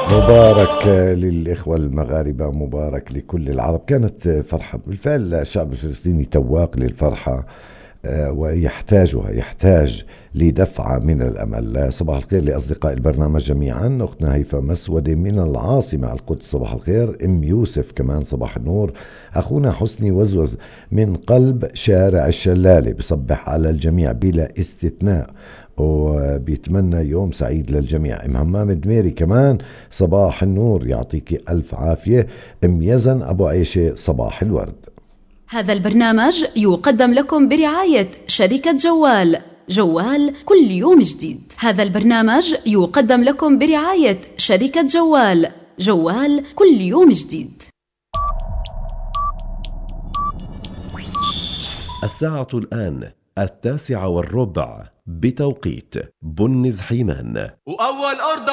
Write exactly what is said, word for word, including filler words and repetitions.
مبارك للإخوة المغاربة، مبارك لكل العرب. كانت فرحة بالفعل، الشعب الفلسطيني تواق للفرحة ويحتاجها، يحتاج لدفعة من الأمل. صباح الخير لأصدقاء البرنامج جميعا. أختنا هيفا مسودة من العاصمة القدس صباح الخير. أم يوسف كمان صباح النور. أخونا حسني وزوز من قلب شارع الشلالة بصبح على الجميع بلا استثناء وبيتمنى يوم سعيد للجميع. ام همام دميري كمان صباح النور، يعطيكي ألف عافية. ام يزن أبو عيشة صباح الورد. هذا البرنامج يقدم لكم برعاية شركة جوال، جوال كل يوم جديد. هذا البرنامج يقدم لكم برعاية شركة جوال، جوال كل يوم جديد. الساعة الآن التاسعة والربع بتوقيت بنز حيمان. وأول أرض